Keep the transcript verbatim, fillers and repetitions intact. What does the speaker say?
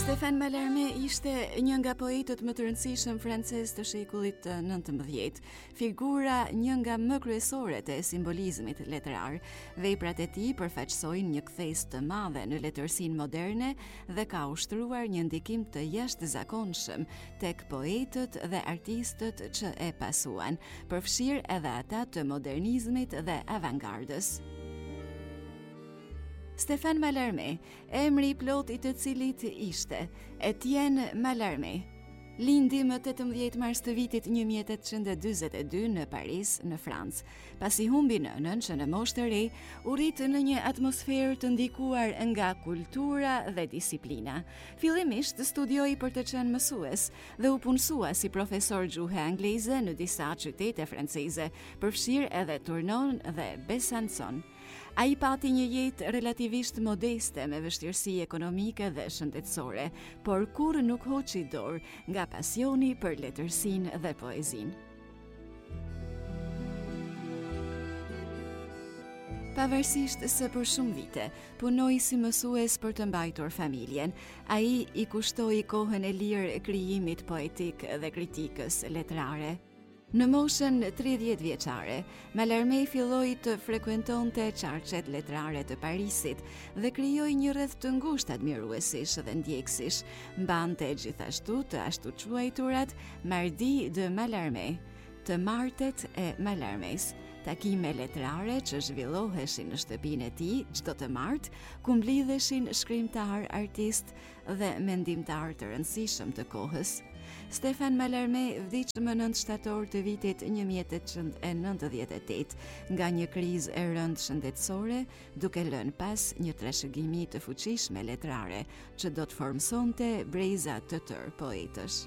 Stéphane Mallarmé ishte një nga poetët më të rëndësishëm francez të shekullit të nëntëmbëdhjetë, figura një nga më kryesore të simbolizmit letrar. Veprat e tij përfaqësojnë një kthes të madhe në letërsinë moderne dhe ka ushtruar një ndikim të jashtëzakonshëm tek poetët dhe artistët që e pasuan, përfshirë edhe ata të modernizmit dhe avangardës. Stéphane Mallarmé, emri i plot i të cilit ishte Etienne Mallarmé. Lindi më tetëmbëdhjetë mars të vitit një mijë e tetëqind e dyzet e dy në Paris, në Francë. Pasi humbi nënën që në moshë të re, u rit në një atmosferë të ndikuar nga kultura dhe disiplina. Fillimisht studioi për të qenë mësues dhe u punësua si profesor gjuhe angleze në disa qytete franceze, përfshirë edhe Tournon dhe Besançon. Ai pati një jetë relativisht modeste me vështirësi ekonomike dhe shëndetësore, por kur nuk hoqi dorë nga pasioni për letërsinë dhe poezinë. Pavarësisht se për shumë vite punoi si mësues për të mbajtur familjen, ai i kushtoi kohën e lirë krijimit poetik dhe kritikës letrare. Në moshën tridhjetë vjeçare, Mallarmé filloi të frekuentonte qarqet letrare të Parisit dhe krijoi një rreth të ngushtë admiruesish dhe ndjekësish. Mbante gjithashtu të ashtu quajturat Mardi de Mallarmé, të martet e Mallarmés, takime letrare që zhvilloheshin në shtëpinë e tij çdo të martë, ku mblidheshin shkrimtar, artist dhe mendimtar të rëndësishëm të kohës. Stéphane Mallarmé vdiq më nëntë shtator të vitit një mijë e tetëqind e nëntëdhjetë e tetë nga një krizë e rëndë shëndetësore, duke lënë pas një trashëgimi të fuqishme letrare që do të formsonte breza të tërë poetësh.